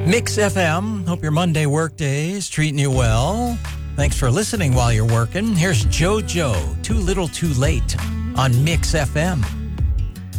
Mix FM. Hope your Monday workday is treating you well. Thanks for listening while you're working. Here's JoJo, Too Little Too Late on Mix FM.